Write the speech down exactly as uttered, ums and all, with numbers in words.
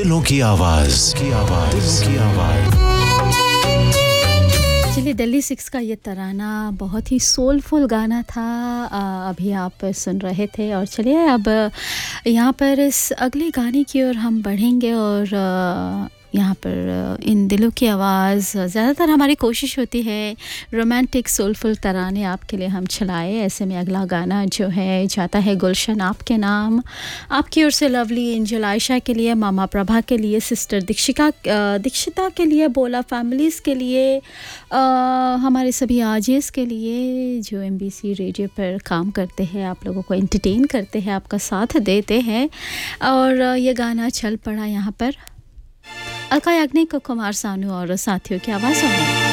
दिलों की आवाज की आवाज दिलों की आवाज। चलिए, दिल्ली सिक्स का ये तराना बहुत ही सोलफुल गाना था, आ, अभी आप सुन रहे थे। और चलिए अब यहाँ पर इस अगले गाने की ओर हम बढ़ेंगे और आ, यहाँ पर इन दिलों की आवाज़ ज़्यादातर हमारी कोशिश होती है रोमांटिक सोलफुल तराने आपके लिए हम चलाएं। ऐसे में अगला गाना जो है जाता है गुलशन आपके नाम, आपकी ओर से लवली एंजल आयशा के लिए, मामा प्रभा के लिए, सिस्टर दीक्षिका दीक्षिता के लिए, बोला फैमिलीज़ के लिए, आ, हमारे सभी आरजेस के लिए जो एमबीसी रेडियो पर काम करते हैं, आप लोगों को एंटरटेन करते हैं, आपका साथ देते हैं। और ये गाना चल पड़ा यहाँ पर अलका याग्निक, कुमार सानू और साथियों की आवाज़ों में।